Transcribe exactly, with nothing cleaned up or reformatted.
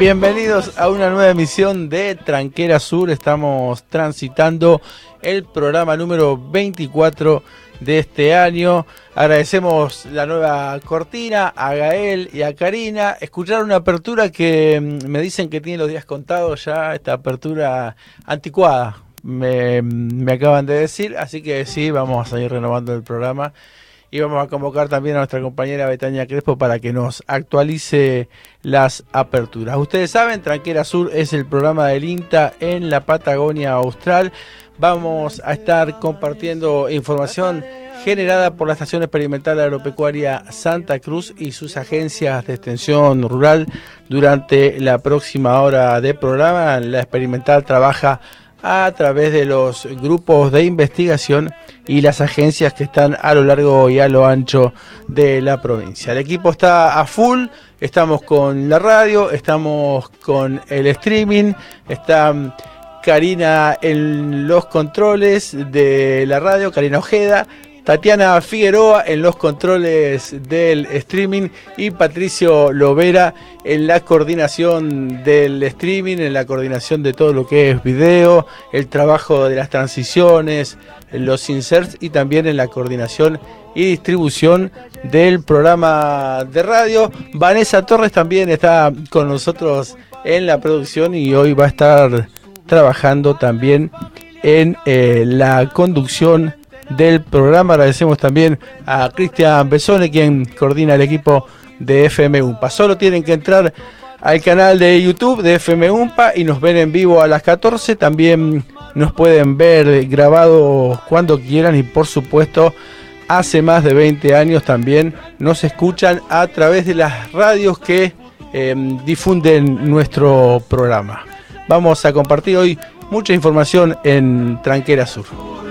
Bienvenidos a una nueva emisión de Tranquera Sur. Estamos transitando el programa número veinticuatro de este año. Agradecemos la nueva cortina a Gael y a Karina. Escucharon una apertura que me dicen que tiene los días contados ya, esta apertura anticuada, me, me acaban de decir, así que sí, vamos a seguir renovando el programa. Y vamos a convocar también a nuestra compañera Betania Crespo para que nos actualice las aperturas. Ustedes saben, Tranquera Sur es el programa del INTA en la Patagonia Austral. Vamos a estar compartiendo información generada por la Estación Experimental Agropecuaria Santa Cruz y sus agencias de extensión rural durante la próxima hora de programa. La Experimental trabaja a través de los grupos de investigación y las agencias que están a lo largo y a lo ancho de la provincia. El equipo está a full, estamos con la radio, estamos con el streaming, está Karina en los controles de la radio, Karina Ojeda, Tatiana Figueroa en los controles del streaming y Patricio Lovera en la coordinación del streaming, en la coordinación de todo lo que es video, el trabajo de las transiciones, los inserts y también en la coordinación y distribución del programa de radio. Vanessa Torres también está con nosotros en la producción y hoy va a estar trabajando también en eh, la conducción del programa. Agradecemos también a Cristian Besone, quien coordina el equipo de F M UMPA. Solo tienen que entrar al canal de YouTube de F M UMPA y nos ven en vivo a las catorce. También nos pueden ver grabados cuando quieran y por supuesto hace más de veinte años también nos escuchan a través de las radios que eh, difunden nuestro programa. Vamos a compartir hoy mucha información en Tranquera Sur.